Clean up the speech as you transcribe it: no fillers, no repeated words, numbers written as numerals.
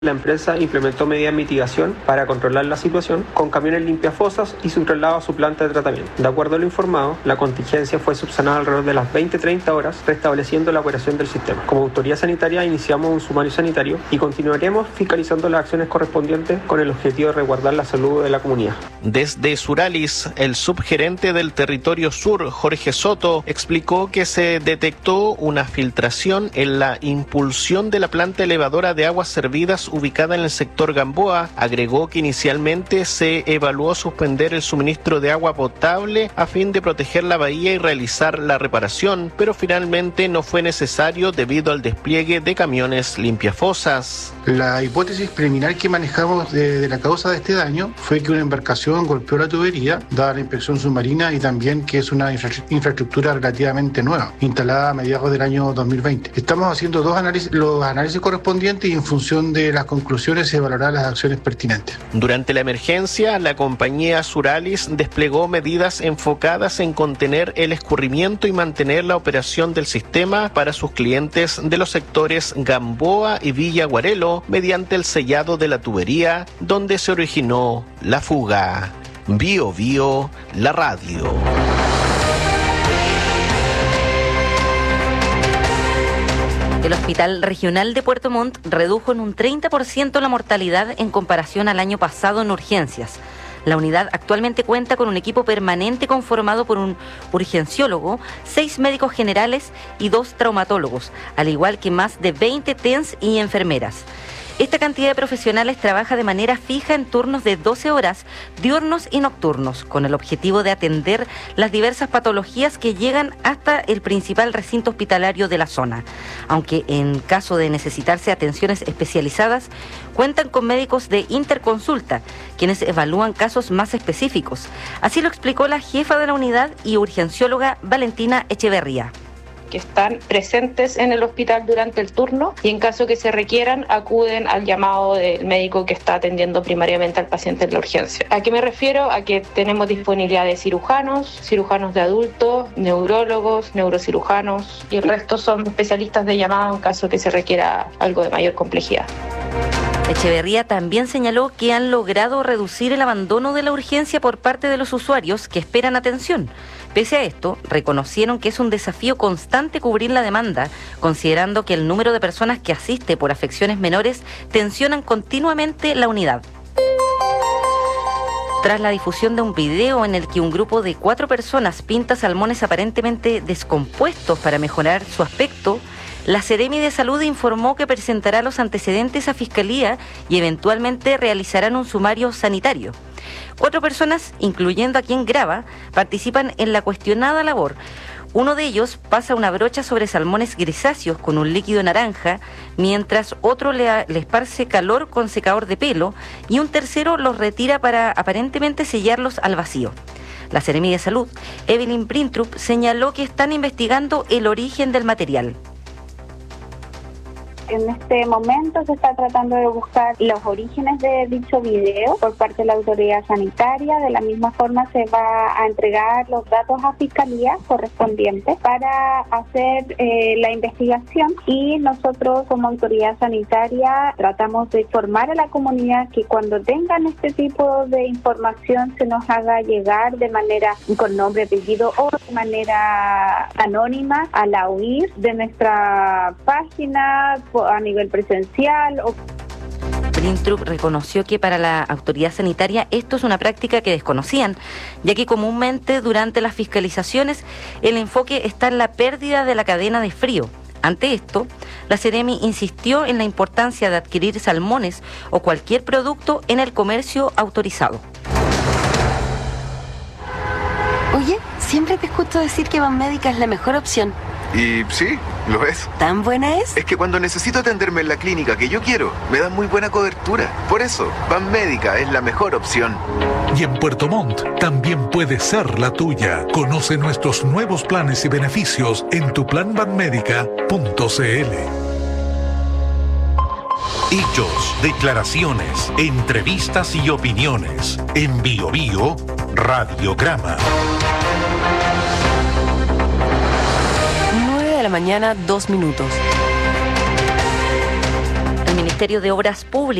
La empresa implementó medidas de mitigación para controlar la situación con camiones limpiafosas y su traslado a su planta de tratamiento. De acuerdo a lo informado, la contingencia fue subsanada alrededor de las 20:30 horas, restableciendo la operación del sistema. Como autoridad sanitaria iniciamos un sumario sanitario y continuaremos fiscalizando las acciones correspondientes con el objetivo de resguardar la salud de la comunidad. Desde Suralis, el subgerente del Territorio Sur, Jorge Soto, explicó que se detectó una filtración en la impulsión de la planta elevadora de aguas servidas ubicada en el sector Gamboa. Agregó que inicialmente se evaluó suspender el suministro de agua potable a fin de proteger la bahía y realizar la reparación, pero finalmente no fue necesario debido al despliegue de camiones limpiafosas. La hipótesis preliminar que manejamos de la causa de este daño fue que una embarcación golpeó la tubería, dada la inspección submarina, y también que es una infraestructura relativamente nueva, instalada a mediados del año 2020. Estamos haciendo los análisis correspondientes y en función de las conclusiones se evaluarán las acciones pertinentes. Durante la emergencia, la compañía Suralis desplegó medidas enfocadas en contener el escurrimiento y mantener la operación del sistema para sus clientes de los sectores Gamboa y Villa Guarelo mediante el sellado de la tubería donde se originó la fuga. Bio Bio, la radio. El Hospital Regional de Puerto Montt redujo en un 30% la mortalidad en comparación al año pasado en urgencias. La unidad actualmente cuenta con un equipo permanente conformado por un urgenciólogo, 6 médicos generales y 2 traumatólogos, al igual que más de 20 TENS y enfermeras. Esta cantidad de profesionales trabaja de manera fija en turnos de 12 horas, diurnos y nocturnos, con el objetivo de atender las diversas patologías que llegan hasta el principal recinto hospitalario de la zona. Aunque en caso de necesitarse atenciones especializadas, cuentan con médicos de interconsulta, quienes evalúan casos más específicos. Así lo explicó la jefa de la unidad y urgencióloga Valentina Echeverría. Que están presentes en el hospital durante el turno y en caso que se requieran acuden al llamado del médico que está atendiendo primariamente al paciente en la urgencia. ¿A qué me refiero? A que tenemos disponibilidad de cirujanos de adultos, neurólogos, neurocirujanos y el resto son especialistas de llamado en caso que se requiera algo de mayor complejidad. Echeverría también señaló que han logrado reducir el abandono de la urgencia por parte de los usuarios que esperan atención. Pese a esto, reconocieron que es un desafío constante cubrir la demanda, considerando que el número de personas que asiste por afecciones menores tensionan continuamente la unidad. Tras la difusión de un video en el que un grupo de 4 personas pinta salmones aparentemente descompuestos para mejorar su aspecto, la Seremi de Salud informó que presentará los antecedentes a Fiscalía y eventualmente realizarán un sumario sanitario. 4 personas, incluyendo a quien graba, participan en la cuestionada labor. Uno de ellos pasa una brocha sobre salmones grisáceos con un líquido naranja, mientras otro le esparce calor con secador de pelo y un tercero los retira para aparentemente sellarlos al vacío. La Seremi de Salud, Evelyn Brintrup, señaló que están investigando el origen del material. En este momento se está tratando de buscar los orígenes de dicho video por parte de la autoridad sanitaria. De la misma forma se va a entregar los datos a Fiscalía correspondientes para hacer la investigación y nosotros como autoridad sanitaria tratamos de informar a la comunidad que cuando tengan este tipo de información se nos haga llegar de manera con nombre, apellido o de manera anónima a la UIR de nuestra página a nivel presencial. Brintrup reconoció que para la autoridad sanitaria esto es una práctica que desconocían, ya que comúnmente durante las fiscalizaciones el enfoque está en la pérdida de la cadena de frío. Ante esto, la Seremi insistió en la importancia de adquirir salmones o cualquier producto en el comercio autorizado. Oye, siempre te escucho decir que Banmédica es la mejor opción. Y sí, lo es. ¿Tan buena es? Es que cuando necesito atenderme en la clínica que yo quiero, me dan muy buena cobertura. Por eso, Banmédica es la mejor opción. Y en Puerto Montt también puede ser la tuya. Conoce nuestros nuevos planes y beneficios en tuplanbanmedica.cl. Hechos, declaraciones, entrevistas y opiniones. En Bio Bio, Radiograma. 9 de la mañana, 2 minutos. El Ministerio de Obras Públicas